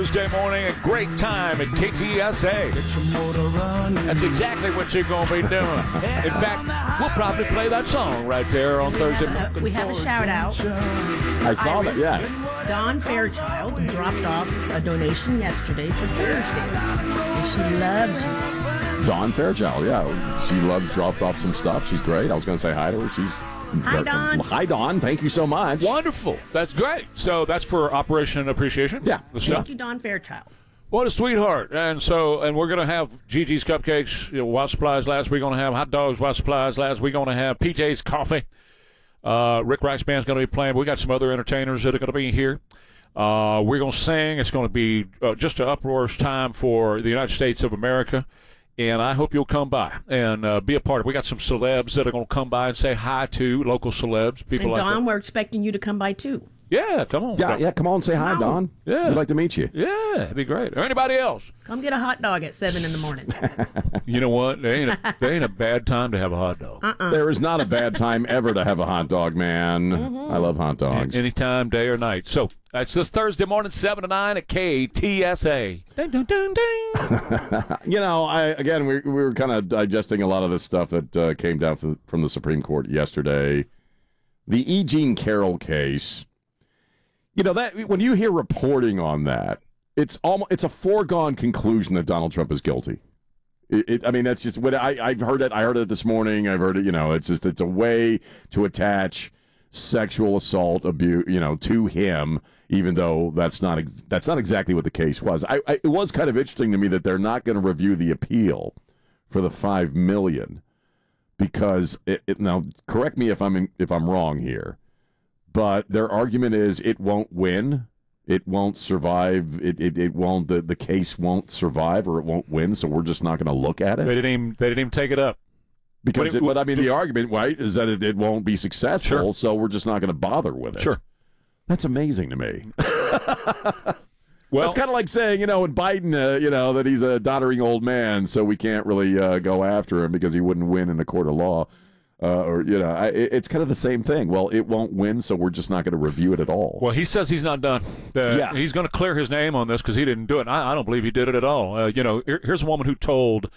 Thursday morning, a great time at KTSA. That's exactly what you're going to be doing. In fact, we'll probably play that song right there on Thursday morning. We have a shout-out. I saw that, yeah. Dawn Fairchild dropped off a donation yesterday for Thursday. And she loves you guys. Dawn Fairchild, yeah. She dropped off some stuff. She's great. I was going to say hi to her. Hi, Dawn. Hi, Dawn. Thank you so much. Wonderful. That's great. So that's for Operation Appreciation? Yeah. Thank you, Dawn Fairchild. What a sweetheart. And we're going to have Gigi's Cupcakes, while supplies last. We're going to have hot dogs while supplies last. We're going to have PJ's Coffee. Rick Rice Band's going to be playing. We got some other entertainers that are going to be here. We're going to sing. It's going to be just an uproarious time for the United States of America. And I hope you'll come by and be a part of it. We got some celebs that are going to come by and say hi to local celebs. People and like Dawn, that. we're expecting you to come by, too. Yeah, come on. Yeah, come on, say hi, Dawn. Yeah. We'd like to meet you. Yeah, it'd be great. Or anybody else. Come get a hot dog at 7 in the morning. You know what? There ain't a bad time to have a hot dog. There is not a bad time ever to have a hot dog, man. I love hot dogs. Anytime, day or night. So that's this Thursday morning, 7 to 9 at KTSA. Ding, ding, ding, ding. You know, we were kind of digesting a lot of this stuff that came down from the Supreme Court yesterday. The E. Jean Carroll case. You know, that when you hear reporting on that, it's a foregone conclusion that Donald Trump is guilty. I mean, that's just what I've heard it. I heard it this morning. I've heard it. You know, it's a way to attach sexual assault abuse, to him, even though that's not exactly what the case was. It was kind of interesting to me that they're not going to review the appeal for the $5 million because now correct me if I'm wrong here. But their argument is it won't win, it won't survive, it won't the case won't survive or it won't win, so we're just not going to look at it. They didn't even take it up because the argument, right, is that it won't be successful, sure. So we're just not going to bother with it. Sure, that's amazing to me. Well, it's kind of like saying, in Biden, that he's a doddering old man, so we can't really go after him because he wouldn't win in a court of law. It's kind of the same thing. Well, it won't win, so we're just not going to review it at all. Well, he says he's not done. He's going to clear his name on this because he didn't do it. I don't believe he did it at all. Here's a woman who told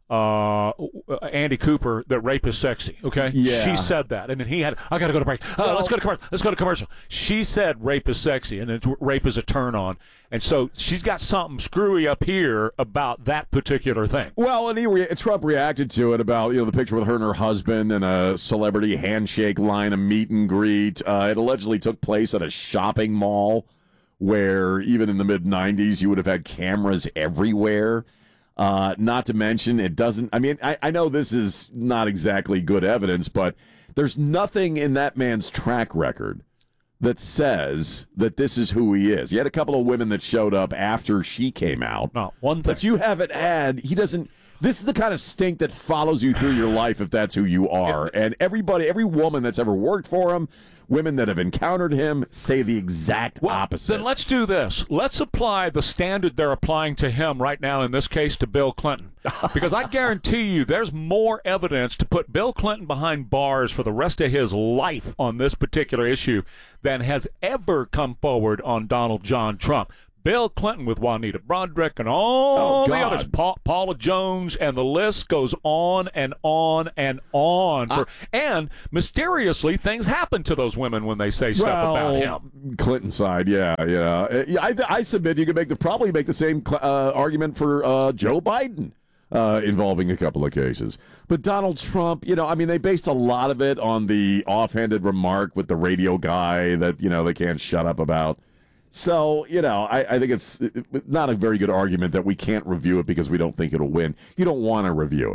Andy Cooper that rape is sexy. Okay, yeah. She said that, and then I got to go to break. Let's go to commercial. Let's go to commercial. She said rape is sexy, and then rape is a turn on, and so she's got something screwy up here about that particular thing. Well, and Trump reacted to it about the picture with her and her husband and a celebrity handshake line, a meet and greet. It allegedly took place at a shopping mall where even in the mid-'90s you would have had cameras everywhere. Not to mention, it doesn't. I mean, I know this is not exactly good evidence, but there's nothing in that man's track record that says that this is who he is. He had a couple of women that showed up after she came out. No, one thing. But you haven't had. He doesn't. This is the kind of stink that follows you through your life if that's who you are. And every woman that's ever worked for him, women that have encountered him, say the exact opposite. Then let's do this. Let's apply the standard they're applying to him right now, in this case, to Bill Clinton. Because I guarantee you there's more evidence to put Bill Clinton behind bars for the rest of his life on this particular issue than has ever come forward on Donald John Trump. Bill Clinton with Juanita Broderick and all the others, Paula Jones, and the list goes on and on and on. And mysteriously, things happen to those women when they say stuff about him. Clinton side, yeah. I submit you could probably make the same argument for Joe Biden. Involving a couple of cases. But Donald Trump, they based a lot of it on the offhanded remark with the radio guy that, they can't shut up about. So, I think it's not a very good argument that we can't review it because we don't think it'll win. You don't want to review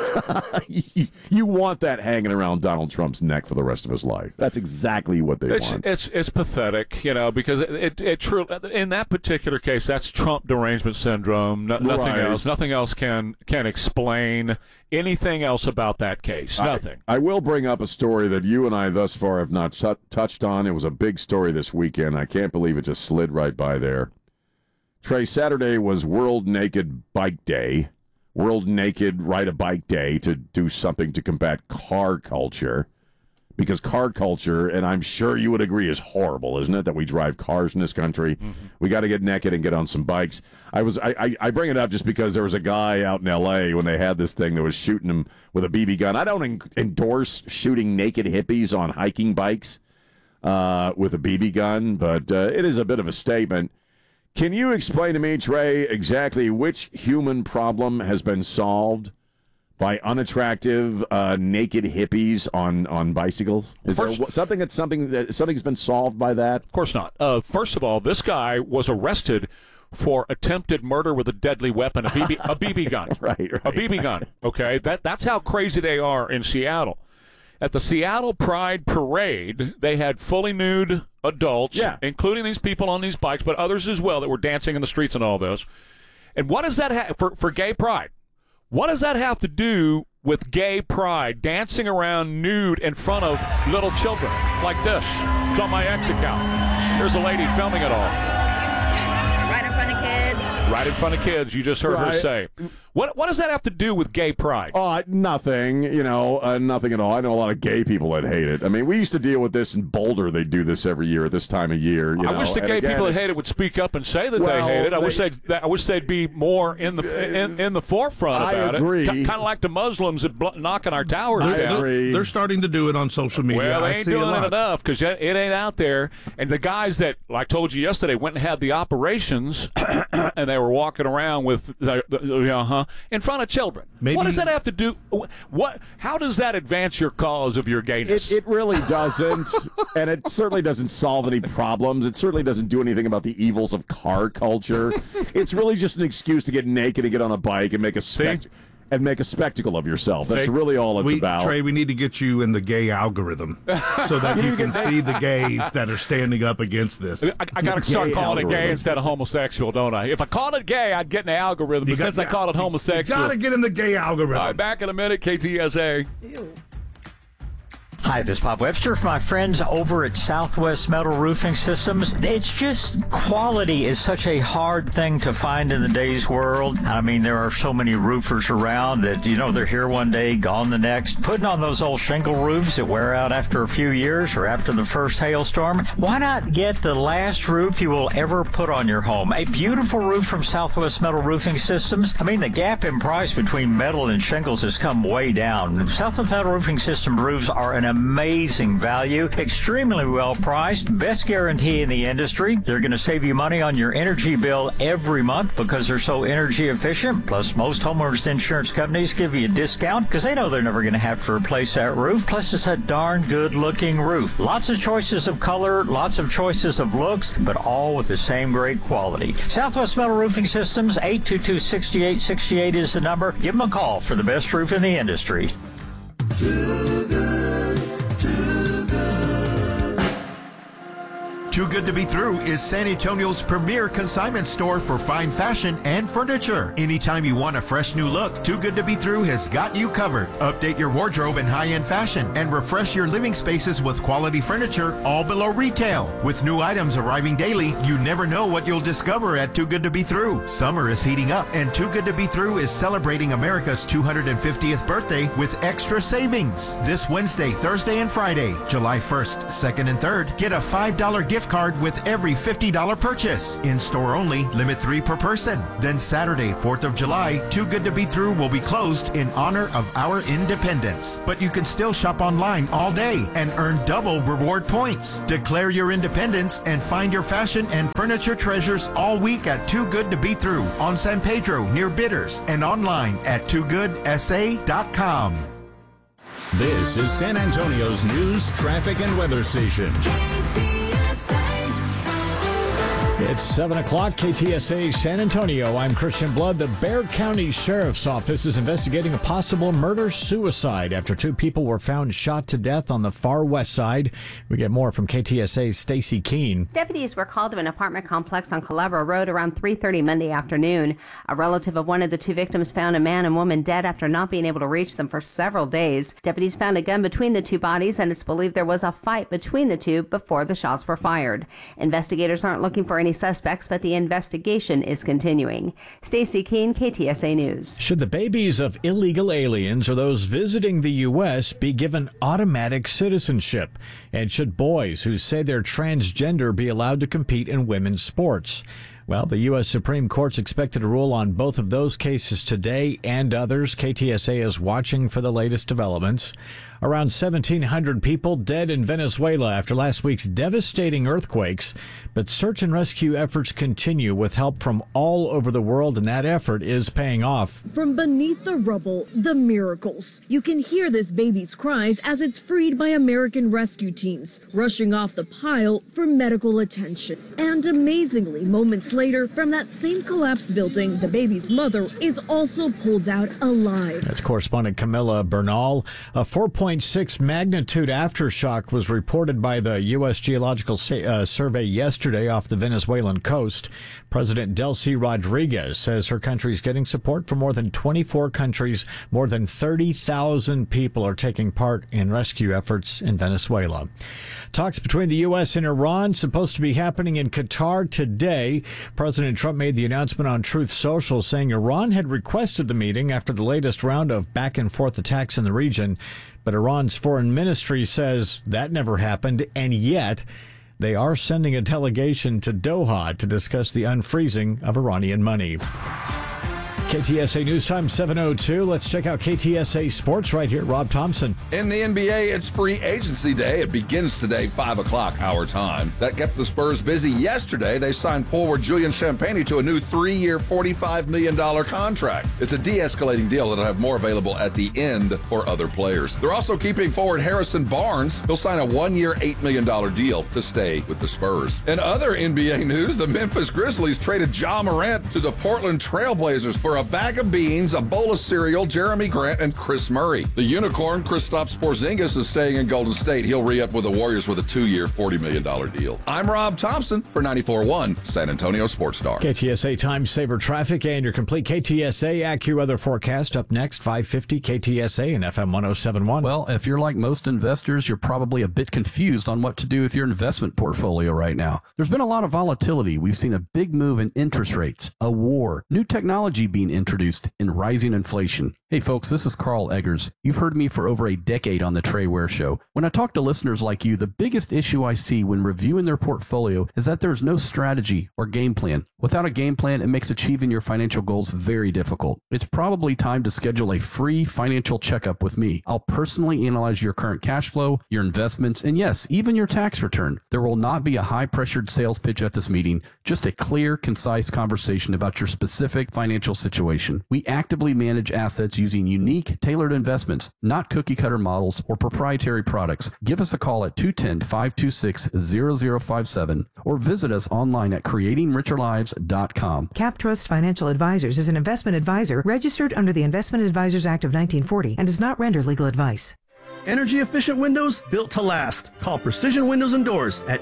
it. You want that hanging around Donald Trump's neck for the rest of his life. That's exactly what they want. It's pathetic, because it truly, in that particular case, that's Trump derangement syndrome. Nothing else can explain anything else about that case. Nothing. I will bring up a story that you and I thus far have not touched on. It was a big story this weekend. I can't believe it just slid right by there. Trey, Saturday was World Naked Bike Day. World Naked Ride a Bike Day to do something to combat car culture. because car culture, and I'm sure you would agree, is horrible, isn't it? That we drive cars in this country. Mm-hmm. We got to get naked and get on some bikes. I bring it up just because there was a guy out in L.A. when they had this thing that was shooting him with a BB gun. I don't endorse shooting naked hippies on hiking bikes with a BB gun, but it is a bit of a statement. Can you explain to me, Trey, exactly which human problem has been solved by unattractive naked hippies on bicycles? Is there something's been solved by that? Of course not. First of all, this guy was arrested for attempted murder with a deadly weapon, a BB gun. Right. A BB gun. Okay, that's how crazy they are in Seattle. At the Seattle Pride Parade, they had fully nude adults, including these people on these bikes, but others as well that were dancing in the streets and all this. And what does that have for gay pride? What does that have to do with gay pride, dancing around nude in front of little children like this? It's on my X account. There's a lady filming it all. Right in front of kids. Right in front of kids, you just heard her say. What does that have to do with gay pride? Nothing, nothing at all. I know a lot of gay people that hate it. I mean, we used to deal with this in Boulder. They do this every year at this time of year. I wish the gay people that hate it would speak up and say that they hate it. I wish they'd be more in the forefront about it. I agree. Kind of like the Muslims that knocking our towers down. They're starting to do it on social media. Well, they ain't doing it enough because it ain't out there. And the guys that, like I told you yesterday, went and had the operations and they were walking around with in front of children. What does that have to do? How does that advance your cause of your gayness? It really doesn't, and it certainly doesn't solve any problems. It certainly doesn't do anything about the evils of car culture. It's really just an excuse to get naked and get on a bike and make a spectacle of yourself. That's really all it's about. Trey, we need to get you in the gay algorithm so that you can see the gays that are standing up against this. I got to start calling it gay instead of homosexual, don't I? If I called it gay, I'd get in the algorithm. But since I called it homosexual. You got to get in the gay algorithm. All right, back in a minute, KTSA. Ew. Hi, this is Bob Webster from my friends over at Southwest Metal Roofing Systems. It's just quality is such a hard thing to find in today's world. I mean, there are so many roofers around that, they're here one day, gone the next. Putting on those old shingle roofs that wear out after a few years or after the first hailstorm. Why not get the last roof you will ever put on your home? A beautiful roof from Southwest Metal Roofing Systems. I mean, the gap in price between metal and shingles has come way down. Southwest Metal Roofing System roofs are an amazing value, extremely well priced, best guarantee in the industry. They're going to save you money on your energy bill every month because they're so energy efficient. Plus, most homeowners insurance companies give you a discount because they know they're never going to have to replace that roof. Plus, it's a darn good looking roof. Lots of choices of color, lots of choices of looks, but all with the same great quality. Southwest Metal Roofing Systems, 822-6868 is the number. Give them a call for the best roof in the industry. Too Good to Be Through is San Antonio's premier consignment store for fine fashion and furniture. Anytime you want a fresh new look, Too Good to Be Through has got you covered. Update your wardrobe in high-end fashion and refresh your living spaces with quality furniture, all below retail. With new items arriving daily, you never know what you'll discover at Too Good to Be Through. Summer is heating up, and Too Good to Be Through is celebrating America's 250th birthday with extra savings. This Wednesday, Thursday, and Friday, July 1st, 2nd, and 3rd, get a $5 gift card with every $50 purchase. In store only, limit 3 per person. Then Saturday, 4th of July, Too Good to Be Through will be closed in honor of our independence. But you can still shop online all day and earn double reward points. Declare your independence and find your fashion and furniture treasures all week at Too Good to Be Through on San Pedro near Bitters and online at toogoodsA.com. This is San Antonio's news, traffic, and weather station. It's 7 o'clock, KTSA San Antonio. I'm Christian Blood. The Bexar County Sheriff's Office is investigating a possible murder-suicide after 2 people were found shot to death on the far west side. We get more from KTSA's Stacy Keene. Deputies were called to an apartment complex on Culebra Road around 3:30 Monday afternoon. A relative of one of the 2 victims found a man and woman dead after not being able to reach them for several days. Deputies found a gun between the 2 bodies, and it's believed there was a fight between the 2 before the shots were fired. Investigators aren't looking for any any suspects, but the investigation is continuing. Stacey Keene, KTSA News. Should the babies of illegal aliens or those visiting the U.S. be given automatic citizenship? And should boys who say they're transgender be allowed to compete in women's sports? Well, the U.S. Supreme Court's expected to rule on both of those cases today and others. KTSA is watching for the latest developments. Around 1,700 people dead in Venezuela after last week's devastating earthquakes. But search and rescue efforts continue with help from all over the world, and that effort is paying off. From beneath the rubble, the miracles. You can hear this baby's cries as it's freed by American rescue teams, rushing off the pile for medical attention. And amazingly, moments later, from that same collapsed building, the baby's mother is also pulled out alive. That's correspondent Camilla Bernal. A 4.6 magnitude aftershock was reported by the U.S. Geological Survey yesterday off the Venezuelan coast. President Delcy Rodriguez says her country is getting support from more than 24 countries. More than 30,000 people are taking part in rescue efforts in Venezuela. Talks between the U.S. and Iran supposed to be happening in Qatar today. President Trump made the announcement on Truth Social, saying Iran had requested the meeting after the latest round of back-and-forth attacks in the region. But Iran's foreign ministry says that never happened, and yet they are sending a delegation to Doha to discuss the unfreezing of Iranian money. KTSA News Time 7:02. Let's check out KTSA Sports right here. Rob Thompson. In the NBA, it's free agency day. It begins today, 5 o'clock our time. That kept the Spurs busy yesterday. They signed forward Julian Champagnie to a new 3-year, $45 million contract. It's a de-escalating deal that'll have more available at the end for other players. They're also keeping forward Harrison Barnes. He'll sign a 1-year, $8 million deal to stay with the Spurs. In other NBA news, the Memphis Grizzlies traded Ja Morant to the Portland Trailblazers for a bag of beans, a bowl of cereal, Jeremy Grant, and Chris Murray. The unicorn, Kristaps Porzingis, is staying in Golden State. He'll re-up with the Warriors with a 2-year, $40 million deal. I'm Rob Thompson for 94.1 San Antonio Sports Star. KTSA Time Saver Traffic and your complete KTSA AccuWeather forecast up next, 550 KTSA and FM 107.1. Well, if you're like most investors, you're probably a bit confused on what to do with your investment portfolio right now. There's been a lot of volatility. We've seen a big move in interest rates, a war, new technology being introduced, and rising inflation. Hey folks, this is Carl Eggers. You've heard me for over a decade on the Trey Ware Show. When I talk to listeners like you, the biggest issue I see when reviewing their portfolio is that there's no strategy or game plan. Without a game plan, it makes achieving your financial goals very difficult. It's probably time to schedule a free financial checkup with me. I'll personally analyze your current cash flow, your investments, and yes, even your tax return. There will not be a high-pressured sales pitch at this meeting, just a clear, concise conversation about your specific financial situation. We actively manage assets using unique, tailored investments, not cookie-cutter models or proprietary products. Give us a call at 210-526-0057 or visit us online at creatingricherlives.com. CapTrust Financial Advisors is an investment advisor registered under the Investment Advisors Act of 1940 and does not render legal advice. Energy-efficient windows built to last. Call Precision Windows and Doors at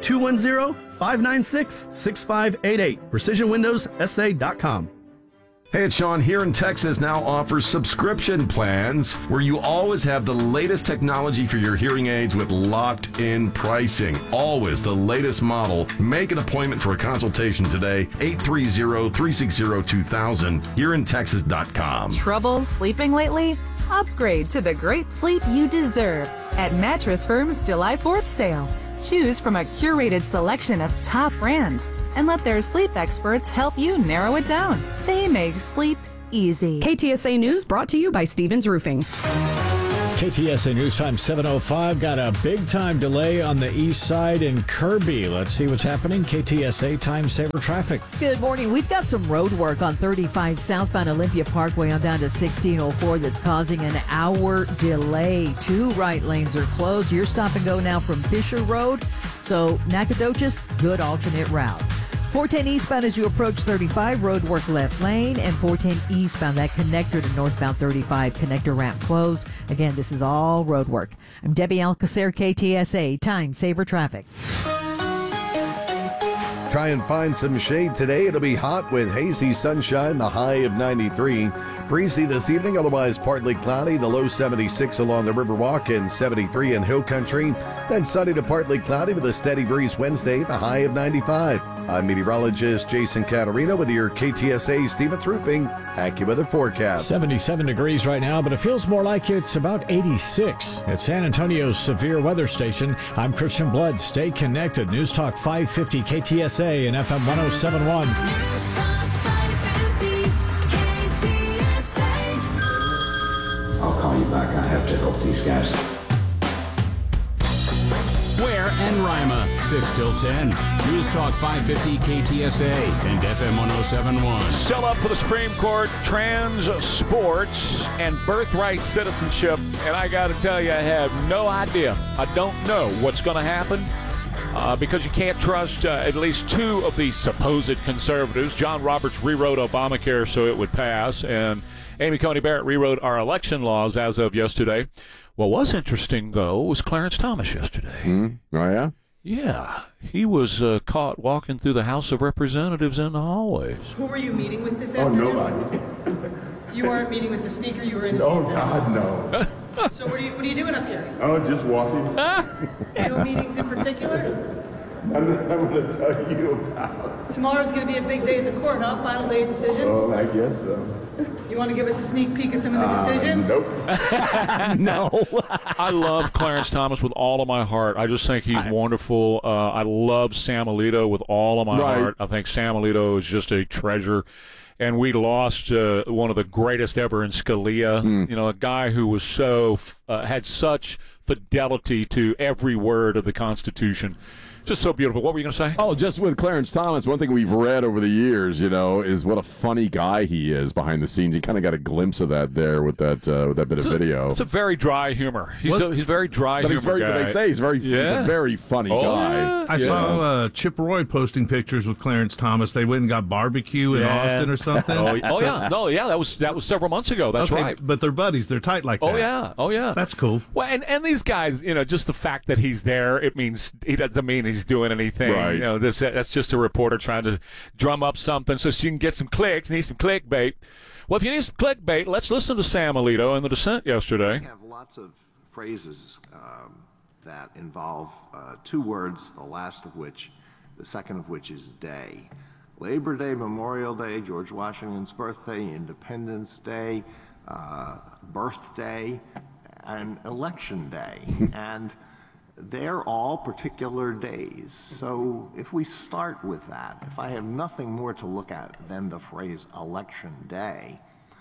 210-596-6588. PrecisionWindowsSA.com. Hey, it's Sean. Here in Texas now offers subscription plans where you always have the latest technology for your hearing aids with locked-in pricing. Always the latest model. Make an appointment for a consultation today, 830-360-2000, hereinTexas.com. Trouble sleeping lately? Upgrade to the great sleep you deserve at Mattress Firm's July 4th sale. Choose from a curated selection of top brands and let their sleep experts help you narrow it down. They make sleep easy. KTSA News brought to you by Stevens Roofing. KTSA News Time 7:05. Got a big-time delay on the east side in Kirby. Let's see what's happening. KTSA Time Saver Traffic. Good morning. We've got some road work on 35 southbound Olympia Parkway on down to 1604 that's causing an hour delay. 2 right lanes are closed. You're stop and go now from Fisher Road. So Nacogdoches, good alternate route. 410 eastbound as you approach 35, road work left lane, and 410 eastbound, that connector to northbound 35, connector ramp closed. Again, this is all road work. I'm Debbie Alcacer, KTSA, Time Saver Traffic. Try and find some shade today. It'll be hot with hazy sunshine, the high of 93. Breezy this evening, otherwise partly cloudy, the low 76 along the Riverwalk and 73 in Hill Country. Then sunny to partly cloudy with a steady breeze Wednesday, the high of 95. I'm meteorologist Jason Caterina with your KTSA Stevens Roofing AccuWeather forecast. 77 degrees right now, but it feels more like it's about 86 at San Antonio's severe weather station. I'm Christian Blood. Stay connected. News Talk 550 KTSA and FM 1071. I'll call you back. I have to help these guys. Ware and Rima, 6 till 10. News Talk 550 KTSA and FM 1071. Still up for the Supreme Court, trans sports and birthright citizenship. And I got to tell you, I have no idea. I don't know what's going to happen because you can't trust at least two of these supposed conservatives. John Roberts rewrote Obamacare so it would pass, and Amy Coney Barrett rewrote our election laws as of yesterday. What was interesting, though, was Clarence Thomas yesterday. Oh, yeah? Yeah. He was caught walking through the House of Representatives in the hallways. Who were you meeting with this afternoon? Nobody. You weren't meeting with the speaker? You were in Oh, God, no. So what are you doing up here? Oh, just walking. No meetings in particular? I'm going to tell you about. Tomorrow's going to be a big day at the court, huh? Final day of decisions? Oh, I guess so. You want to give us a sneak peek of some of the decisions? Nope. No. I love Clarence Thomas with all of my heart. I just think he's wonderful. I love Sam Alito with all of my heart. I think Sam Alito is just a treasure. And we lost one of the greatest ever in Scalia. You know, a guy who was so had such fidelity to every word of the Constitution. Just so beautiful. What were you going to say? Oh, just with Clarence Thomas, one thing we've read over the years, you know, is what a funny guy he is behind the scenes. You kind of got a glimpse of that there with that bit of video. It's a very dry humor. He's very dry but humor guy. But they say he's a very funny guy. Yeah. I saw Chip Roy posting pictures with Clarence Thomas. They went and got barbecue in Austin or something. That was several months ago. That's right. But they're buddies. They're tight like that. Oh yeah. That's cool. Well, and these guys, you know, just the fact that he's there, it means he doesn't mean he's doing anything. Right. You know, that's just a reporter trying to drum up something so she can get some clicks. Need some clickbait. Well, if you need some clickbait, let's listen to Sam Alito in the dissent yesterday. We have lots of phrases that involve two words, the second of which is day. Labor Day, Memorial Day, George Washington's birthday, Independence Day, birthday, and Election Day. And they're all particular days. So if we start with that, if I have nothing more to look at than the phrase Election Day,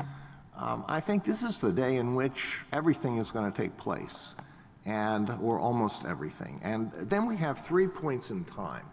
I think this is the day in which everything is going to take place, or almost everything. And then we have 3 points in time,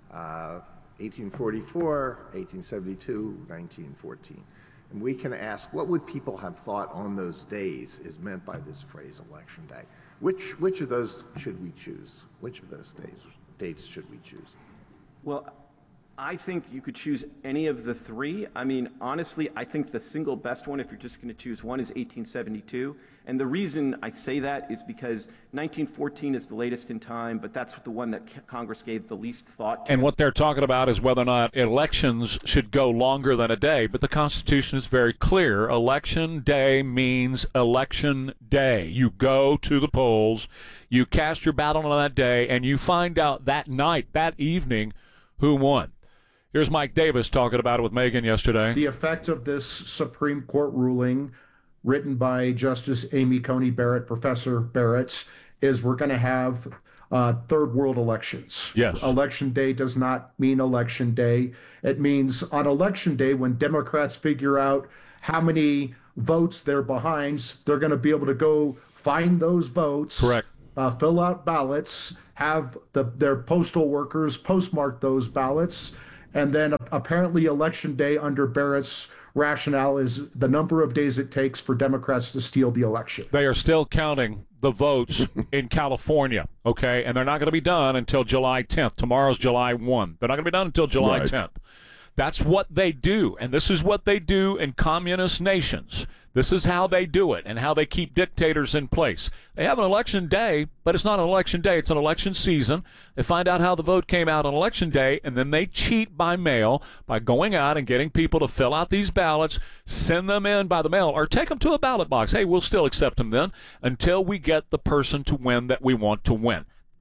1844, 1872, 1914. And we can ask, what would people have thought on those days is meant by this phrase Election Day? Which of those should we choose? Which of those dates should we choose? Well, I think you could choose any of the three. I mean, honestly, I think the single best one, if you're just going to choose one, is 1872. And the reason I say that is because 1914 is the latest in time, but that's the one that Congress gave the least thought to. And what they're talking about is whether or not elections should go longer than a day. But the Constitution is very clear. Election day means election day. You go to the polls, you cast your ballot on that day, and you find out that night, that evening, who won. Here's Mike Davis talking about it with Megan yesterday. The effect of this Supreme Court ruling, written by Justice Amy Coney Barrett, Professor Barrett, is we're going to have third world elections. Yes. Election day does not mean election day. It means on election day, when Democrats figure out how many votes they're behind, they're going to be able to go find those votes. Correct. Fill out ballots, have their postal workers postmark those ballots. And then apparently election day under Barrett's rationale is the number of days it takes for Democrats to steal the election. They are still counting the votes in California, okay? And they're not going to be done until July 10th. Tomorrow's July 1. They're not going to be done until July 10th. That's what they do, and this is what they do in communist nations. This is how they do it and how they keep dictators in place. They have an election day, but it's not an election day. It's an election season. They find out how the vote came out on election day, and then they cheat by mail by going out and getting people to fill out these ballots, send them in by the mail, or take them to a ballot box. Hey, we'll still accept them then until we get the person to win that we want to win.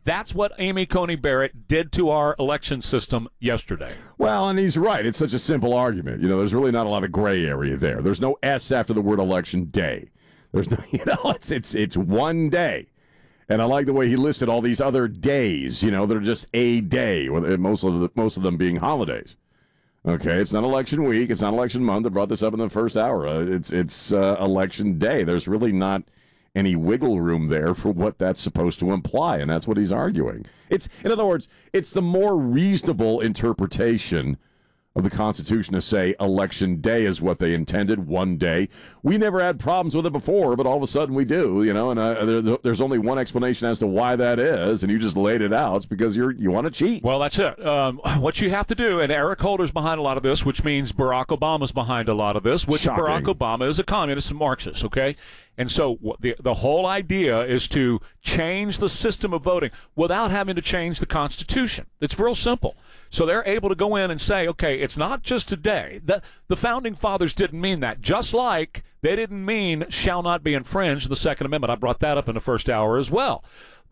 That's what Amy Coney Barrett did to our election system yesterday. Well, and he's right. It's such a simple argument. There's really not a lot of gray area there. There's no S after the word election day. There's no, it's one day. And I like the way he listed all these other days, that are just a day, most of them being holidays. Okay, it's not election week. It's not election month. I brought this up in the first hour. It's election day. There's really not any wiggle room there for what that's supposed to imply, and that's what he's arguing. In other words, it's the more reasonable interpretation of the Constitution to say election day is what they intended, one day. We never had problems with it before, but all of a sudden we do, and there's only one explanation as to why that is, and you just laid it out. It's because you want to cheat. Well, that's it. What you have to do, and Eric Holder's behind a lot of this, which means Barack Obama's behind a lot of this, which Shocking. Barack Obama is a communist and Marxist, okay? And so the whole idea is to change the system of voting without having to change the Constitution. It's real simple. So they're able to go in and say, okay, it's not just today. The Founding Fathers didn't mean that, just like they didn't mean shall not be infringed in the Second Amendment. I brought that up in the first hour as well.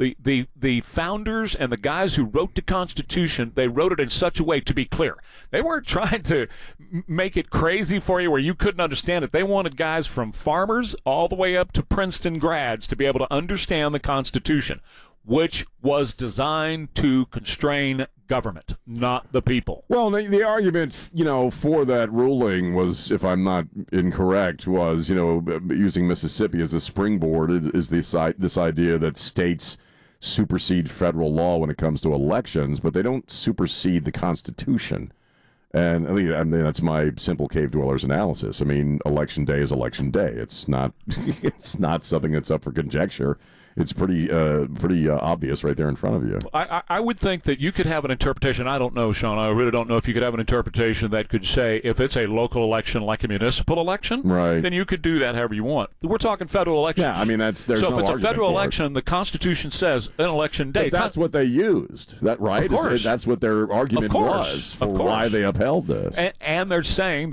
The founders and the guys who wrote the Constitution, they wrote it in such a way, to be clear. They weren't trying to make it crazy for you where you couldn't understand it. They wanted guys from farmers all the way up to Princeton grads to be able to understand the Constitution, which was designed to constrain government, not the people. Well, the argument, for that ruling was, if I'm not incorrect, was, using Mississippi as a springboard, is this idea that states supersede federal law when it comes to elections, but they don't supersede the Constitution. And I mean, that's my simple cave dwellers analysis. I mean, election day is election day. It's not something that's up for conjecture. It's pretty obvious right there in front of you. I would think that you could have an interpretation. I don't know, Sean. I really don't know if you could have an interpretation that could say if it's a local election like a municipal election, right, then you could do that however you want. We're talking federal elections. Yeah, I mean, there's so no if it's a federal for election, it. the Constitution says an election day. But that's what they used. That right? Of course. That's what their argument was for why they upheld this. And they're saying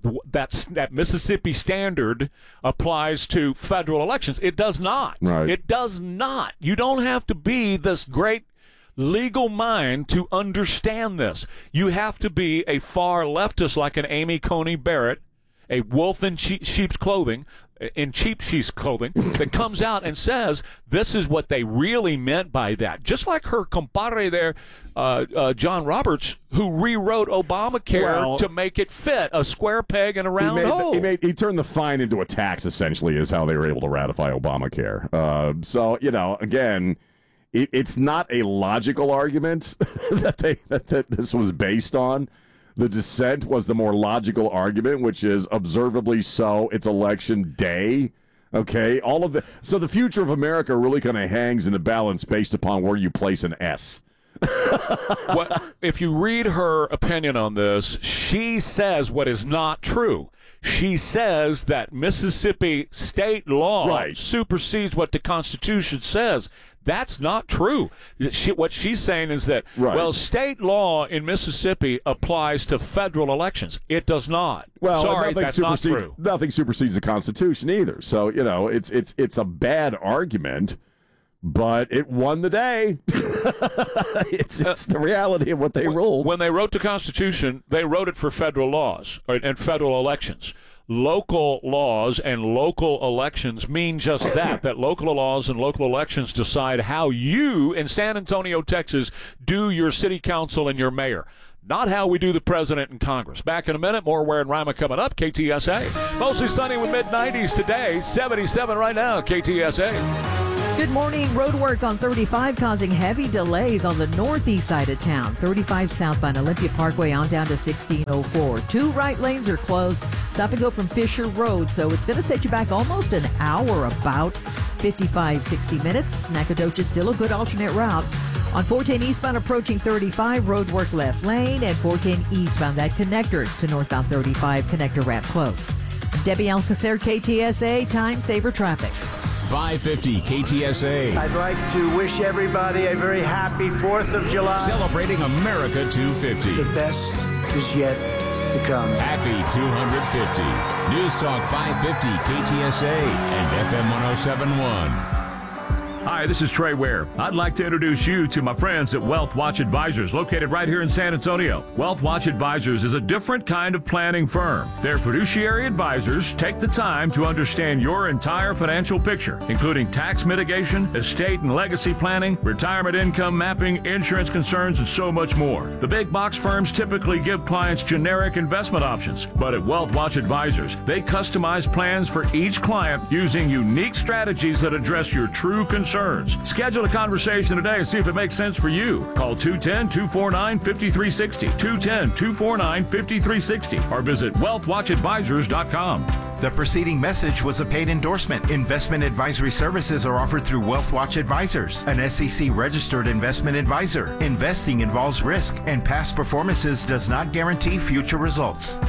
that Mississippi standard applies to federal elections. It does not. Right. It does not. You don't have to be this great legal mind to understand this. You have to be a far leftist like an Amy Coney Barrett, a wolf in sheep's clothing, that comes out and says this is what they really meant by that. Just like her compadre there, John Roberts, who rewrote Obamacare to make it fit a square peg in a round hole. He turned the fine into a tax, essentially, is how they were able to ratify Obamacare. So, again, it's not a logical argument that this was based on. The dissent was the more logical argument, which is observably so. It's election day. Okay, so the future of America really kind of hangs in the balance based upon where you place an S. If you read her opinion on this, she says what is not true. She says that Mississippi state law supersedes what the Constitution says. That's not true. What she's saying is that, state law in Mississippi applies to federal elections. It does not. Well, sorry, that's not true. Nothing supersedes the Constitution either. So, it's a bad argument, but it won the day. It's the reality of what they ruled. When they wrote the Constitution, they wrote it for federal laws and federal elections. Local laws and local elections mean just that local laws and local elections decide how you in San Antonio, Texas, do your city council and your mayor. Not how we do the president and Congress. Back in a minute, more Ware and Rima coming up. KTSA. Mostly sunny with mid-90s today. 77 right now, KTSA. Good morning. Road work on 35 causing heavy delays on the northeast side of town. 35 southbound Olympia Parkway on down to 1604. 2 right lanes are closed. Stop and go from Fisher Road. So it's going to set you back almost an hour, about 55, 60 minutes. Nacogdoches still a good alternate route. On 410 eastbound approaching 35, road work left lane, and 410 eastbound, that connector to northbound 35, connector ramp closed. Debbie Alcacer, KTSA, time saver traffic. 550 KTSA. I'd like to wish everybody a very happy 4th of July. Celebrating America 250. The best is yet to come. Happy 250. News Talk 550 KTSA and FM 1071. Hi, this is Trey Ware. I'd like to introduce you to my friends at Wealth Watch Advisors, located right here in San Antonio. Wealth Watch Advisors is a different kind of planning firm. Their fiduciary advisors take the time to understand your entire financial picture, including tax mitigation, estate and legacy planning, retirement income mapping, insurance concerns, and so much more. The big box firms typically give clients generic investment options, but at Wealth Watch Advisors, they customize plans for each client using unique strategies that address your true concerns. Schedule a conversation today and see if it makes sense for you. Call 210-249-5360, 210-249-5360, or visit wealthwatchadvisors.com. The preceding message was a paid endorsement. Investment advisory services are offered through Wealth Watch Advisors, an SEC-registered investment advisor. Investing involves risk, and past performances does not guarantee future results.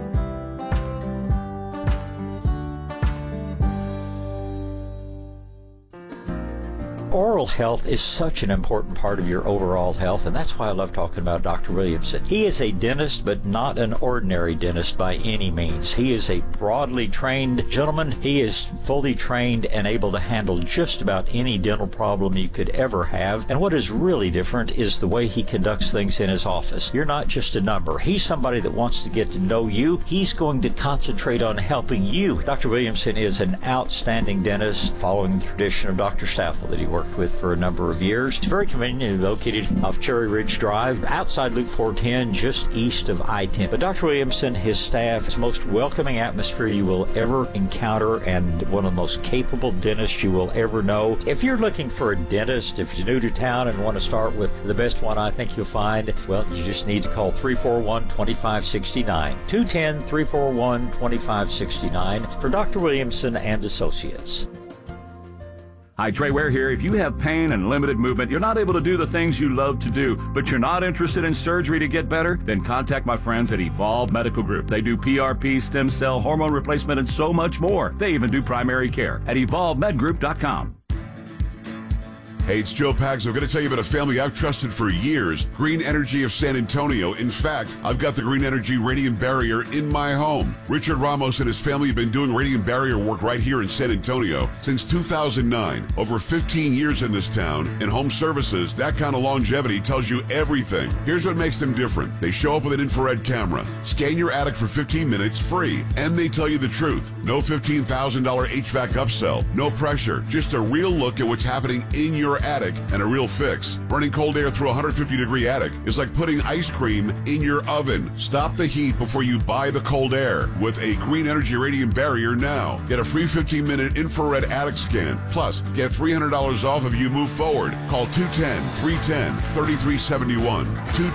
Oral health is such an important part of your overall health, and that's why I love talking about Dr. Williamson. He is a dentist, but not an ordinary dentist by any means. He is a broadly trained gentleman. He is fully trained and able to handle just about any dental problem you could ever have. And what is really different is the way he conducts things in his office. You're not just a number. He's somebody that wants to get to know you. He's going to concentrate on helping you. Dr. Williamson is an outstanding dentist, following the tradition of Dr. Staffel that he worked with for a number of years. It's very conveniently located off Cherry Ridge Drive, outside Loop 410, just east of I-10. But Dr. Williamson, his staff, is the most welcoming atmosphere you will ever encounter, and one of the most capable dentists you will ever know. If you're looking for a dentist, if you're new to town and want to start with the best one I think you'll find, well, you just need to call 341-2569, 210-341-2569 for Dr. Williamson and Associates. Hi, Trey Ware here. If you have pain and limited movement, you're not able to do the things you love to do, but you're not interested in surgery to get better, then contact my friends at Evolve Medical Group. They do PRP, stem cell, hormone replacement, and so much more. They even do primary care at evolvemedgroup.com. Hey, it's Joe Pags. I'm going to tell you about a family I've trusted for years, Green Energy of San Antonio. In fact, I've got the Green Energy Radiant Barrier in my home. Richard Ramos and his family have been doing radiant barrier work right here in San Antonio since 2009. Over 15 years in this town. In home services, that kind of longevity tells you everything. Here's what makes them different. They show up with an infrared camera, scan your attic for 15 minutes free, and they tell you the truth. No $15,000 HVAC upsell, no pressure, just a real look at what's happening in your attic and a real fix. Burning cold air through a 150-degree attic is like putting ice cream in your oven. Stop the heat before you buy the cold air with a Green Energy Radiant Barrier now. Get a free 15-minute infrared attic scan. Plus, get $300 off if you move forward. Call 210-310-3371,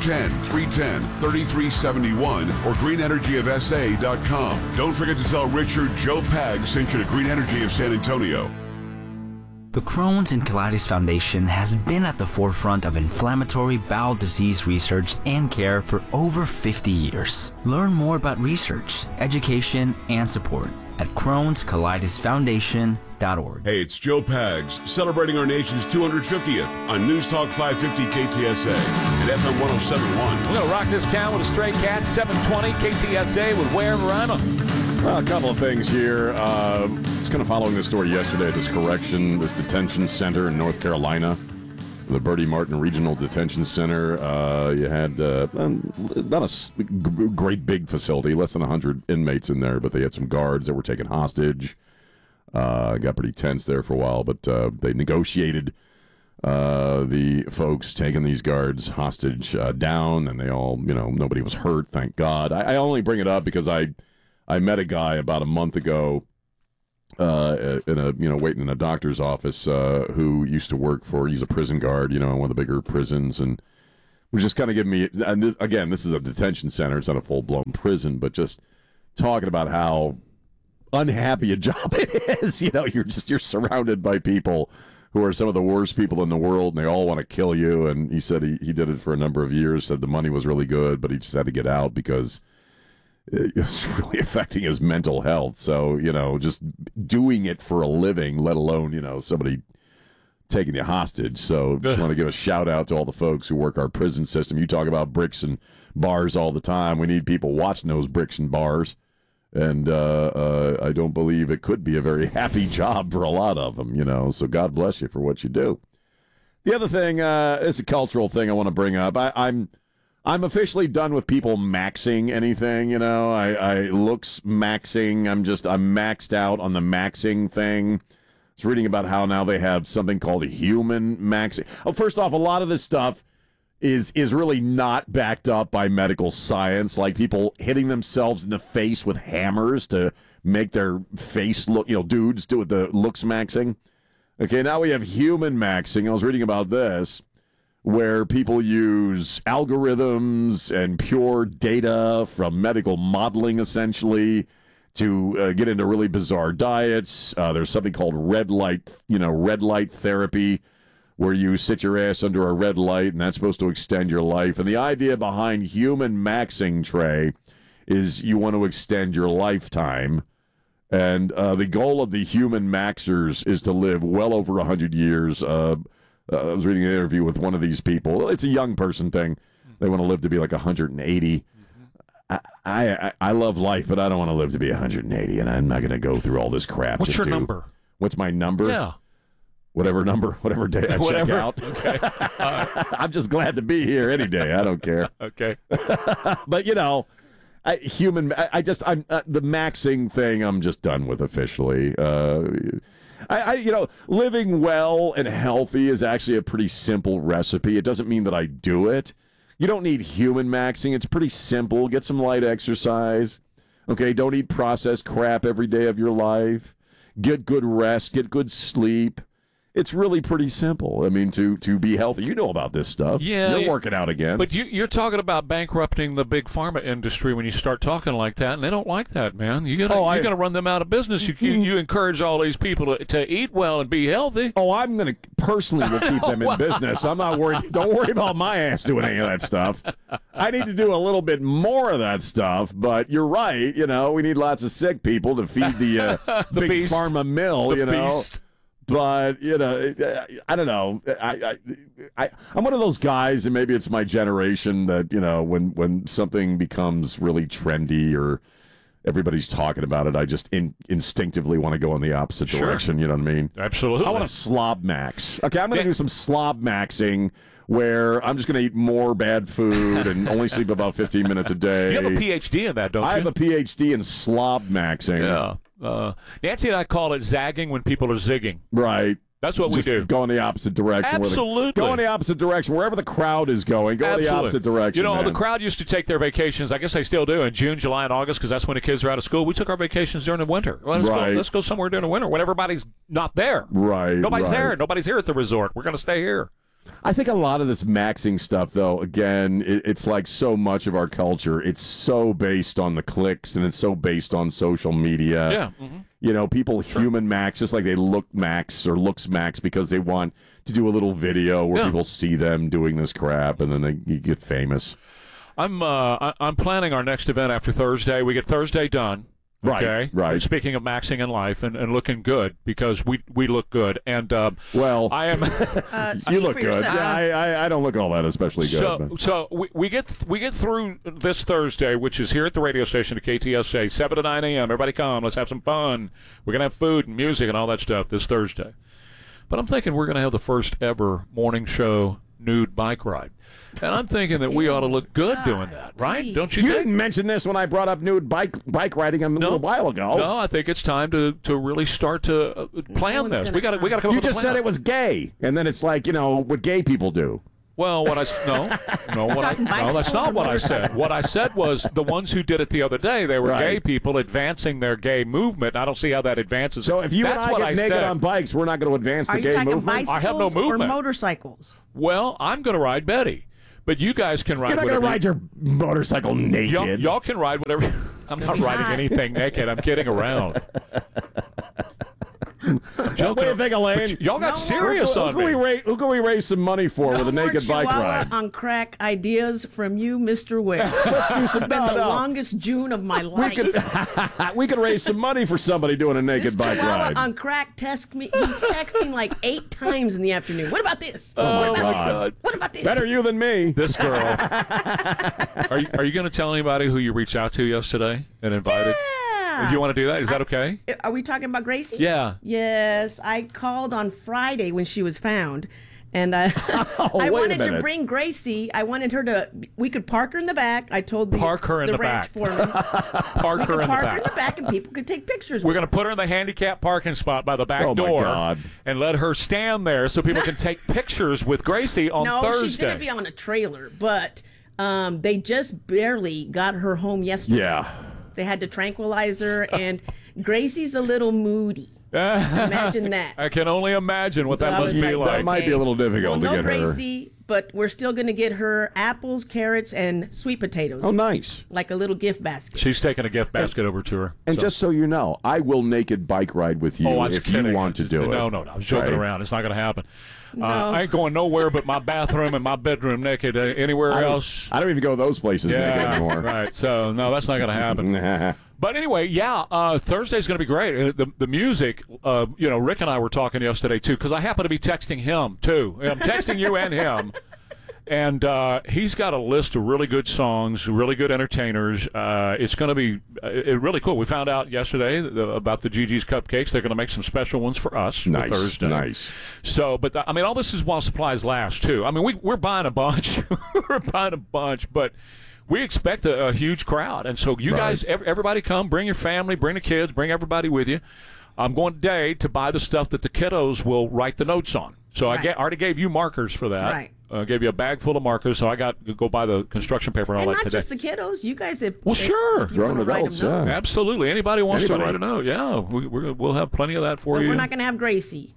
210-310-3371, or greenenergyofsa.com. Don't forget to tell Richard Joe Pag sent you to Green Energy of San Antonio. The Crohn's and Colitis Foundation has been at the forefront of inflammatory bowel disease research and care for over 50 years. Learn more about research, education, and support at Crohn'sColitisFoundation.org. Hey, it's Joe Pags, celebrating our nation's 250th on News Talk 550 KTSA and FM 1071. We're going to rock this town with a stray cat, 720 KTSA with Ware and Rima. Well, a couple of things here. It's kind of following the story yesterday, this detention center in North Carolina, the Bertie Martin Regional Detention Center. You had not a great big facility, less than 100 inmates in there, but they had some guards that were taken hostage. Got pretty tense there for a while, but they negotiated the folks taking these guards hostage down, and they all, nobody was hurt, thank God. I only bring it up because I met a guy about a month ago waiting in a doctor's office who used to work he's a prison guard, in one of the bigger prisons, and was just kind of giving me, and this is a detention center, it's not a full-blown prison, but just talking about how unhappy a job it is. You're surrounded by people who are some of the worst people in the world, and they all want to kill you, and he said he did it for a number of years, said the money was really good, but he just had to get out because it was really affecting his mental health. So, just doing it for a living, let alone, somebody taking you hostage. So just want to give a shout out to all the folks who work our prison system. You talk about bricks and bars all the time. We need people watching those bricks and bars And I don't believe it could be a very happy job for a lot of them, you know. So God bless you for what you do. The other thing is a cultural thing I want to bring up. I'm officially done with people maxing anything, you know. I looks maxing. I'm maxed out on the maxing thing. I was reading about how now they have something called human maxing. Oh, first off, a lot of this stuff is really not backed up by medical science, like people hitting themselves in the face with hammers to make their face look, you know, dudes do the looks maxing. Okay, now we have human maxing. I was reading about this, where people use algorithms and pure data from medical modeling, essentially, to get into really bizarre diets. There's something called red light therapy, where you sit your ass under a red light, and that's supposed to extend your life. And the idea behind human maxing, Trey, is you want to extend your lifetime. And the goal of the human maxers is to live well over 100 years. I was reading an interview with one of these people. It's a young person thing. They want to live to be like 180. I love life, but I don't want to live to be 180, and I'm not going to go through all this crap. What's your number? What's my number? Yeah. Whatever day I check out. Okay. I'm just glad to be here any day. I don't care. Okay. But, you know, the maxing thing I'm just done with officially. Living well and healthy is actually a pretty simple recipe. It doesn't mean that I do it. You don't need human maxing. It's pretty simple. Get some light exercise. Okay, don't eat processed crap every day of your life. Get good rest. Get good sleep. It's really pretty simple. I mean, to be healthy. You know about this stuff. Yeah. You're working out again. But you're talking about bankrupting the big pharma industry when you start talking like that, and they don't like that, man. You're gonna run them out of business. You encourage all these people to eat well and be healthy. Oh, I'm going to personally will keep them in business. I'm not worried. Don't worry about my ass doing any of that stuff. I need to do a little bit more of that stuff, but you're right. You know, we need lots of sick people to feed the big beast. Pharma mill, you know. Beast. But, you know, I don't know. I'm one of those guys, and maybe it's my generation, that, you know, when something becomes really trendy or everybody's talking about it, I just instinctively want to go in the opposite direction. You know what I mean? Absolutely. I want to slob max. Okay, I'm going to do some slob maxing where I'm just going to eat more bad food and only sleep about 15 minutes a day. You have a PhD in that, don't you? I have a PhD in slob maxing. Yeah. Nancy and I call it zagging when people are zigging. Right. That's what we do. Go in the opposite direction. Absolutely. Go in the opposite direction. Wherever the crowd is going, go in the opposite direction. You know, man. the crowd used to take their vacations, I guess they still do, in June, July, and August, because that's when the kids are out of school. We took our vacations during the winter. Let's go somewhere during the winter when everybody's not there. Right. Nobody's there. Nobody's here at the resort. We're going to stay here. I think a lot of this maxing stuff, though, again, it's like so much of our culture. It's so based on the clicks, and it's so based on social media. Yeah. Mm-hmm. You know, people human max just like they look max or looks max because they want to do a little video where people see them doing this crap, and then you get famous. I'm planning our next event after Thursday. We get Thursday done. Okay? Right. And speaking of maxing in life and looking good, because we look good, and I am. You look good. Yeah, I don't look all that especially good. So we get through this Thursday, which is here at the radio station at KTSA, 7 to 9 a.m. Everybody come. Let's have some fun. We're gonna have food and music and all that stuff this Thursday. But I'm thinking we're gonna have the first ever morning show nude bike ride. And I'm thinking that we ought to look good doing that, right? Don't you think? You didn't mention this when I brought up nude bike riding a little while ago. No, I think it's time to really start to plan this. We got to come up with a plan. You just said it was gay, and then it's like, you know, what gay people do. Well, that's not what I said. What I said was the ones who did it the other day, they were gay people advancing their gay movement. I don't see how that advances. So if you and I get naked on bikes, we're not going to advance the gay movement? I have no movement. Or motorcycles? Well, I'm going to ride Betty. But you guys can ride. You're not going to ride your motorcycle naked. Y'all can ride whatever. I'm not riding anything naked. I'm kidding around. What do you think, Elaine? Y'all got serious on me. Who can we raise some money for with a naked bike ride? On crack ideas from you, Mr. Ware. Let's do some. It's been the longest June of my life. We could raise some money for somebody doing a naked bike ride. On crack, he's texting like 8 times in the afternoon. What about this? Oh, what about God. this? What about this? Better you than me. This girl. Are you going to tell anybody who you reached out to yesterday and invited? Yeah. You want to do that? Is that okay? Are we talking about Gracie? Yeah. Yes. I called on Friday when she was found. And I wanted to bring Gracie. I wanted her to. We could park her in the back. I told the park her in the ranch back. foreman. Park her in the back, and people could take pictures. We're going to put her in the handicap parking spot by the back door, and let her stand there so people can take pictures with Gracie on Thursday. No, she's going to be on a trailer, but they just barely got her home yesterday. Yeah. They had to tranquilize her, and Gracie's a little moody. Imagine that. I can only imagine what that must be like. That might be a little difficult to get her. Gracie, but we're still going to get her apples, carrots, and sweet potatoes. Oh, nice. Like a little gift basket. She's taking a gift basket over to her. And just so you know, I will naked bike ride with you if you want to do it. No, I was joking around. It's not going to happen. No. I ain't going nowhere but my bathroom and my bedroom naked. Anywhere else. I don't even go those places naked anymore. Right. So, no, that's not going to happen. But anyway, Thursday's going to be great. The music, Rick and I were talking yesterday, too, because I happen to be texting him, too. I'm texting you and him. And he's got a list of really good songs, really good entertainers. It's going to be really cool. We found out yesterday about the Gigi's Cupcakes. They're going to make some special ones for us for Thursday. Nice. So, but all this is while supplies last, too. I mean, we're buying a bunch. But we expect a huge crowd. And so you guys, everybody come, bring your family, bring the kids, bring everybody with you. I'm going today to buy the stuff that the kiddos will write the notes on. So I already gave you markers for that. Right. Gave you a bag full of markers, so I got to go buy the construction paper and all that today. And not just the kiddos. You guys have... Well, sure. Grown adults, yeah. Absolutely. Anybody wants to write a note, we'll have plenty of that for you. We're not going to have Gracie.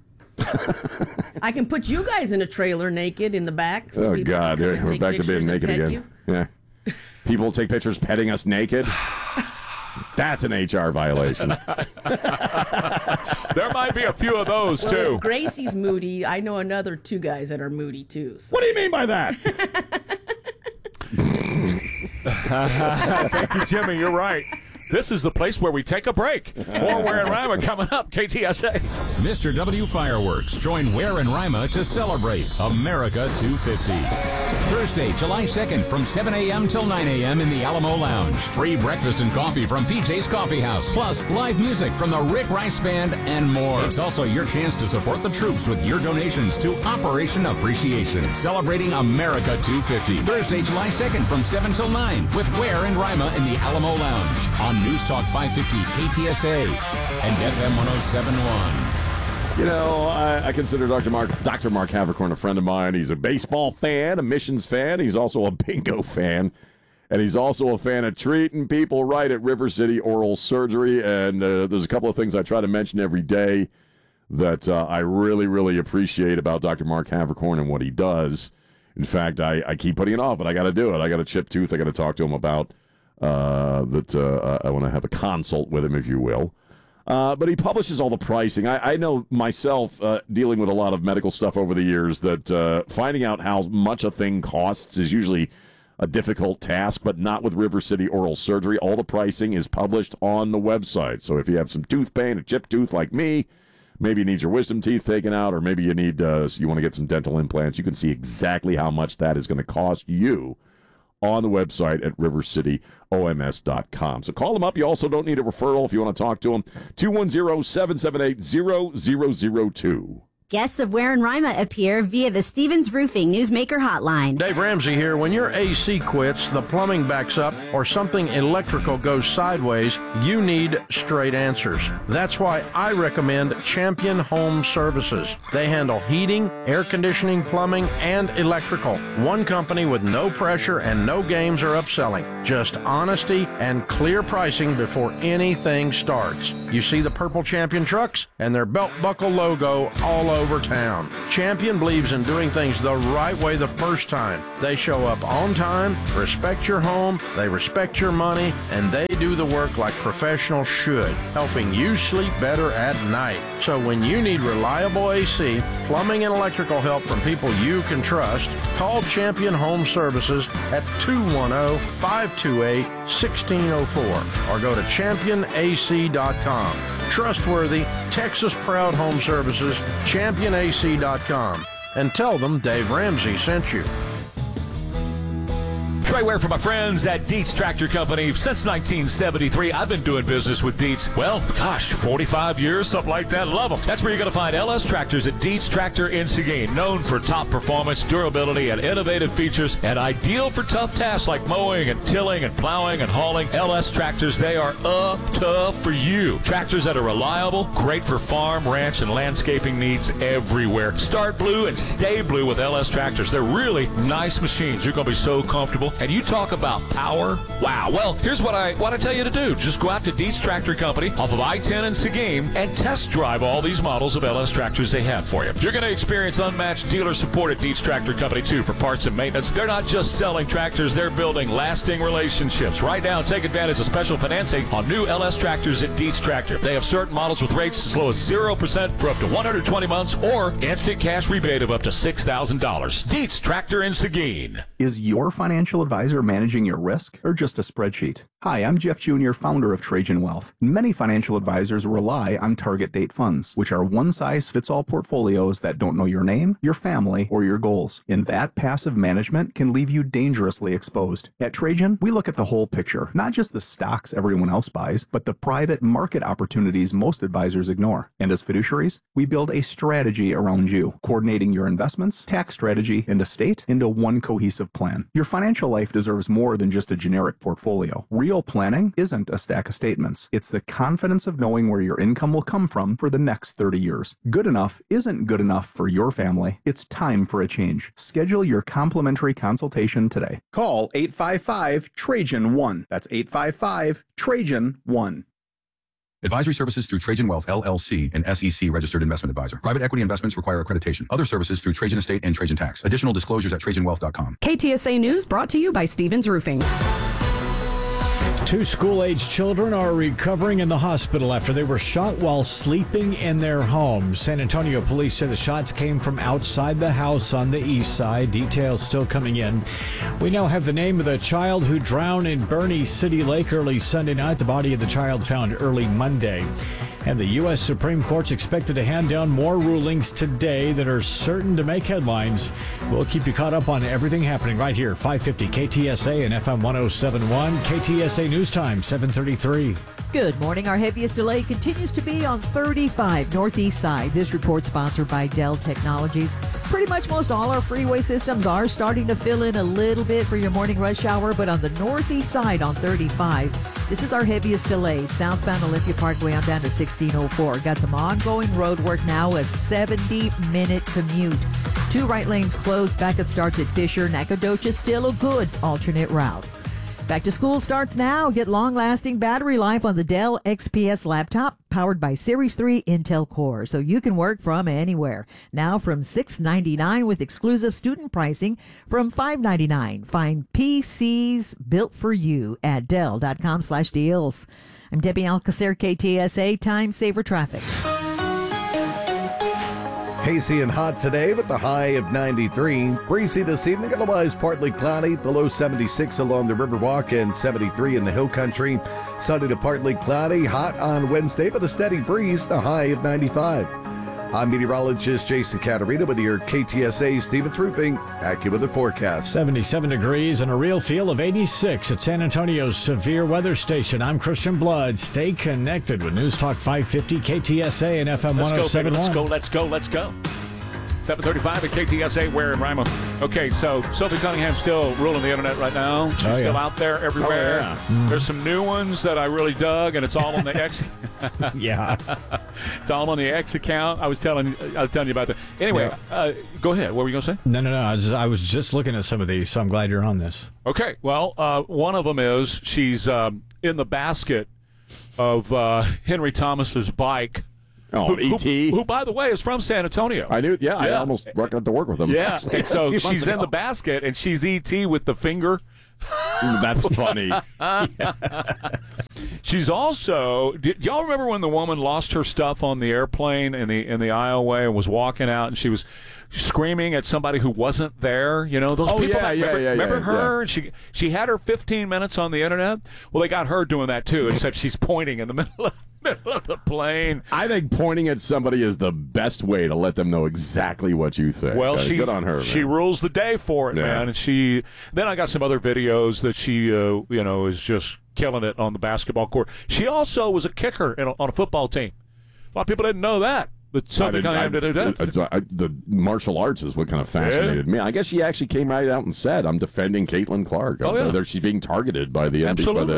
I can put you guys in a trailer naked in the back. So God. We're back to being naked again. Yeah. People take pictures petting us naked. That's an HR violation. There might be a few of those, too. If Gracie's moody, I know another two guys that are moody, too. So. What do you mean by that? Thank you, Jimmy. You're right. This is the place where we take a break. More Ware and Rima coming up, KTSA. Mr. W Fireworks. Join Ware and Rima to celebrate America 250. Thursday, July 2nd from 7 a.m. till 9 a.m. in the Alamo Lounge. Free breakfast and coffee from PJ's Coffee House. Plus, live music from the Rick Rice Band and more. It's also your chance to support the troops with your donations to Operation Appreciation. Celebrating America 250. Thursday, July 2nd from 7 till 9 with Ware and Rima in the Alamo Lounge. On News Talk 550 KTSA and FM 107.1. You know, I consider Dr. Mark Havercorn a friend of mine. He's a baseball fan, a missions fan. He's also a bingo fan. And he's also a fan of treating people right at River City Oral Surgery. And there's a couple of things I try to mention every day that I really, really appreciate about Dr. Mark Havercorn and what he does. In fact, I keep putting it off, but I got to do it. I got a chipped tooth I got to talk to him about. I want to have a consult with him, if you will. But he publishes all the pricing. I know myself, dealing with a lot of medical stuff over the years, that finding out how much a thing costs is usually a difficult task, but not with River City Oral Surgery. All the pricing is published on the website. So if you have some tooth pain, a chipped tooth like me, maybe you need your wisdom teeth taken out, or maybe you need you want to get some dental implants, you can see exactly how much that is going to cost you on the website at rivercityoms.com. So call them up. You also don't need a referral if you want to talk to them. 210-778-0002. Guests of Ware and Rima appear via the Stevens Roofing Newsmaker Hotline. Dave Ramsey here. When your AC quits, the plumbing backs up, or something electrical goes sideways, you need straight answers. That's why I recommend Champion Home Services. They handle heating, air conditioning, plumbing, and electrical. One company with no pressure and no games or upselling. Just honesty and clear pricing before anything starts. You see the purple Champion trucks and their belt buckle logo all over town. Champion believes in doing things the right way the first time. They show up on time, respect your home, they respect your money, and they do the work like professionals should, helping you sleep better at night. So when you need reliable AC, plumbing, and electrical help from people you can trust, call Champion Home Services at 210-528-1604 or go to championac.com. Trustworthy, Texas-proud home services, championac.com. And tell them Dave Ramsey sent you. Trey Ware for my friends at Dietz Tractor Company. Since 1973, I've been doing business with Dietz. Well, gosh, 45 years, something like that. Love them. That's where you're going to find LS Tractors at Dietz Tractor in Seguin. Known for top performance, durability, and innovative features, and ideal for tough tasks like mowing and tilling and plowing and hauling. LS Tractors, they are up tough for you. Tractors that are reliable, great for farm, ranch, and landscaping needs everywhere. Start blue and stay blue with LS Tractors. They're really nice machines. You're going to be so comfortable. And you talk about power. Wow. Well, here's what I tell you to do. Just go out to Dietz Tractor Company off of I-10 in Seguin and test drive all these models of LS Tractors they have for you. You're going to experience unmatched dealer support at Dietz Tractor Company, too, for parts and maintenance. They're not just selling tractors. They're building lasting relationships. Right now, take advantage of special financing on new LS Tractors at Dietz Tractor. They have certain models with rates as low as 0% for up to 120 months or instant cash rebate of up to $6,000. Dietz Tractor in Seguin. Is your financial advisor managing your risk or just a spreadsheet? Hi, I'm Jeff Jr., founder of Trajan Wealth. Many financial advisors rely on target date funds, which are one-size-fits-all portfolios that don't know your name, your family, or your goals. And that passive management can leave you dangerously exposed. At Trajan, we look at the whole picture, not just the stocks everyone else buys, but the private market opportunities most advisors ignore. And as fiduciaries, we build a strategy around you, coordinating your investments, tax strategy, and estate into one cohesive plan. Your financial life deserves more than just a generic portfolio. Real planning isn't a stack of statements. It's the confidence of knowing where your income will come from for the next 30 years. Good enough isn't good enough for your family. It's time for a change. Schedule your complimentary consultation today. Call 855-TRAJAN-1. That's 855-TRAJAN-1. Advisory services through Trajan Wealth, LLC, an SEC registered investment advisor. Private equity investments require accreditation. Other services through Trajan Estate and Trajan Tax. Additional disclosures at TrajanWealth.com. KTSA News brought to you by Stevens Roofing. 2 school-age children are recovering in the hospital after they were shot while sleeping in their home. San Antonio police say the shots came from outside the house on the east side. Details still coming in. We now have the name of the child who drowned in Bernie City Lake early Sunday night. The body of the child found early Monday. And the U.S. Supreme Court's expected to hand down more rulings today that are certain to make headlines. We'll keep you caught up on everything happening right here, 550 KTSA and FM 107.1. KTSA News Time, 7:33. Good morning. Our heaviest delay continues to be on 35 northeast side. This report sponsored by Dell Technologies. Pretty much most all our freeway systems are starting to fill in a little bit for your morning rush hour, but on the northeast side on 35, this is our heaviest delay. Southbound Olympia Parkway on down to 1604. Got some ongoing road work now, a 70-minute commute. 2 right lanes closed. Backup starts at Fisher. Nacogdoches still a good alternate route. Back to school starts now. Get long-lasting battery life on the Dell XPS laptop powered by Series 3 Intel Core, so you can work from anywhere. Now from $699 with exclusive student pricing from $599. Find PCs built for you at Dell.com/deals. I'm Debbie Alcacer, KTSA Time Saver Traffic. Hazy and hot today with the high of 93. Breezy this evening, otherwise partly cloudy. The low 76 along the Riverwalk and 73 in the Hill Country. Sunny to partly cloudy. Hot on Wednesday, but a steady breeze. The high of 95. I'm meteorologist Jason Caterina with your KTSA Stevens Roofing AccuWeather forecast. 77 degrees and a real feel of 86 at San Antonio's severe weather station. I'm Christian Blood. Stay connected with News Talk 550 KTSA and FM 107.1. Let's go. 7:35 at KTSA, Ware and Rima. Okay, so Sophie Cunningham's still ruling the internet right now. She's still out there everywhere. Oh, yeah. There's some new ones that I really dug, and it's all on the X. Yeah, it's all on the X account. I was telling you about that. Anyway, go ahead. What were you gonna say? No. I was just looking at some of these, so I'm glad you're on this. Okay. Well, one of them is she's in the basket of Henry Thomas's bike. Oh, E.T. Who, by the way, is from San Antonio. I knew. Yeah, I almost got to work with him. Yeah, and so she's in the basket, and she's E.T. with the finger. That's funny. She's also. Y'all remember when the woman lost her stuff on the airplane in the aisleway and was walking out, and she was screaming at somebody who wasn't there? You know, those people. Remember her? Yeah. And she had her 15 minutes on the internet. Well, they got her doing that too, except she's pointing in the middle of. middle of the plane. I think pointing at somebody is the best way to let them know exactly what you think. Well, good on her. She man. rules the day for it, man. And then I got some other videos that she, is just killing it on the basketball court. She also was a kicker on a football team. A lot of people didn't know that. But something the martial arts is what kind of fascinated me. I guess she actually came right out and said, "I'm defending Caitlin Clark. She's being targeted by the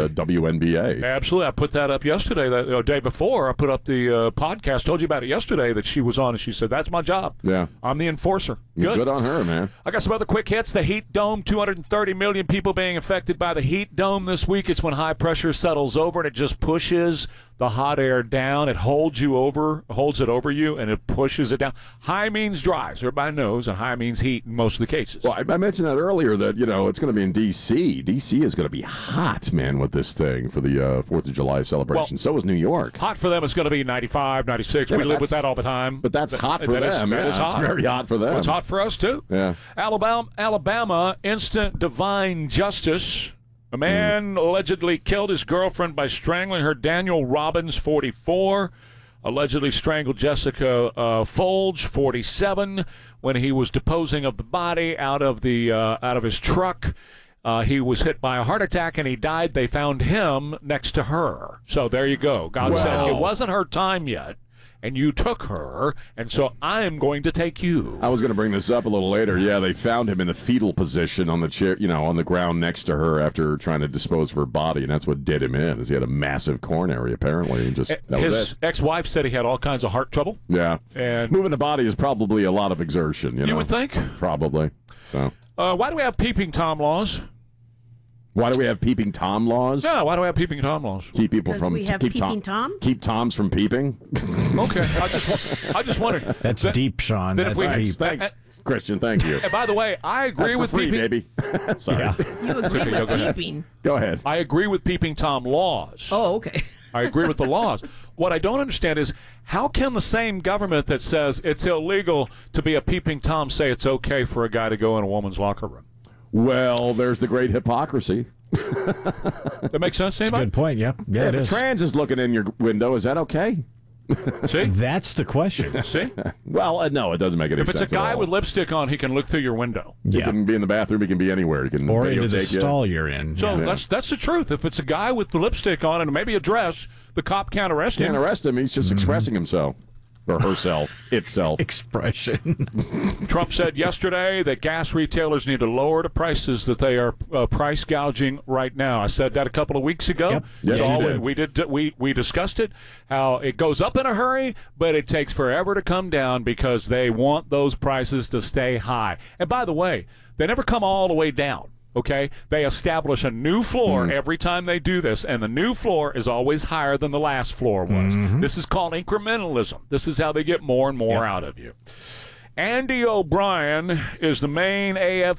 WNBA." Absolutely. I put that up yesterday. The day before, I put up the podcast. Told you about it yesterday that she was on, and she said, "That's my job. Yeah, I'm the enforcer." Good on her, man. I got some other quick hits. The heat dome, 230 million people being affected by the heat dome this week. It's when high pressure settles over and it just pushes the hot air down. It holds it over you, and it pushes it down. High means dry, so everybody knows, and high means heat in most of the cases. Well, I mentioned that earlier that, it's going to be in D.C. D.C. is going to be hot, man, with this thing for the 4th of July celebration. So is New York. Hot for them is going to be 95, 96. We live with that all the time. But that's hot for them. That is hot. It's very hot for them. Well, it's hot for us, too. Yeah. Alabama, instant divine justice. A man allegedly killed his girlfriend by strangling her. Daniel Robbins, 44, allegedly strangled Jessica Folge, 47, when he was disposing of the body out of his truck. He was hit by a heart attack and he died. They found him next to her. So there you go. God said it wasn't her time yet. And you took her, and so I am going to take you. I was going to bring this up a little later. Yeah, they found him in the fetal position on the chair, on the ground next to her after trying to dispose of her body, and that's what did him in. Is he had a massive coronary apparently, and his ex-wife said he had all kinds of heart trouble. Yeah, and moving the body is probably a lot of exertion. You would think, probably. So, why do we have peeping Tom laws? Why do we have peeping Tom laws? Yeah, why do we have peeping Tom laws? Keep people from we have peeping Tom. Keep Toms from peeping. Okay, I just wondered. That's deep, Sean. That's deep. Thanks, Christian. Thank you. And by the way, I agree with free, peeping. Baby. Sorry. Yeah. You agree with peeping? Go ahead. I agree with peeping Tom laws. Oh, okay. I agree with the laws. What I don't understand is how can the same government that says it's illegal to be a peeping Tom say it's okay for a guy to go in a woman's locker room? Well, there's the great hypocrisy. That makes sense to anybody? Good point, yeah. Yeah, if a trans is looking in your window, is that okay? See? That's the question. See? Well, no, it doesn't make any sense. If it's a guy with lipstick on, he can look through your window. He can be in the bathroom, he can be anywhere. He can or into the stall you're in. So that's the truth. If it's a guy with the lipstick on and maybe a dress, the cop can't arrest him. Can't arrest him. He's just expressing himself. Or herself. Itself. Expression. Trump said yesterday that gas retailers need to lower the prices that they are price gouging right now. I said that a couple of weeks ago. Yep. Yes, we discussed it, how it goes up in a hurry, but it takes forever to come down because they want those prices to stay high. And by the way, they never come all the way down. Okay, they establish a new floor every time they do this, and the new floor is always higher than the last floor was. This is called incrementalism. This is how they get more and more out of you. Andy O'Brien is the main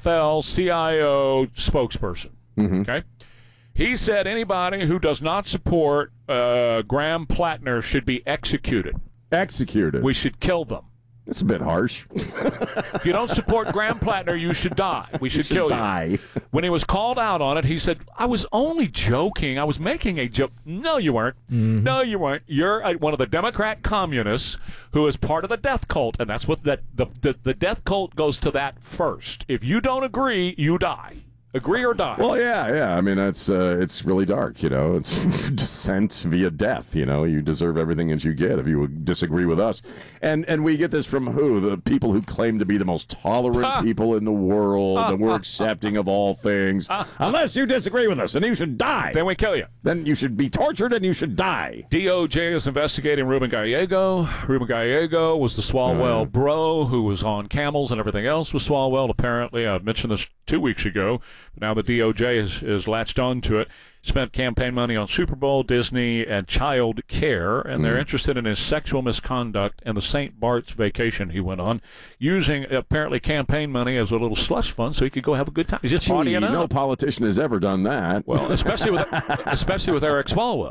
AFL-CIO spokesperson. Okay, he said anybody who does not support Graham Plattner should be executed. Executed. We should kill them. That's a bit harsh. If you don't support Graham Plattner, you should die. We should kill you. When he was called out on it, he said, I was only joking. I was making a joke. No, you weren't. No, you weren't. You're one of the Democrat communists who is part of the death cult, and that's what the death cult goes to that first. If you don't agree, you die. Agree or die. Well, yeah. I mean, that's it's really dark, It's descent via death, You deserve everything that you get if you disagree with us. And we get this from who? The people who claim to be the most tolerant people in the world, and we're accepting of all things. Unless you disagree with us, then you should die. Then we kill you. Then you should be tortured and you should die. DOJ is investigating Ruben Gallego. Ruben Gallego was the Swalwell bro who was on camels and everything else with Swalwell. Apparently, I mentioned this 2 weeks ago. Now the DOJ is latched on to it. Spent campaign money on Super Bowl, Disney, and child care, and they're interested in his sexual misconduct and the St. Bart's vacation he went on, using apparently campaign money as a little slush fund so he could go have a good time. He's just partying out. No politician has ever done that. Well, especially with Eric Swalwell.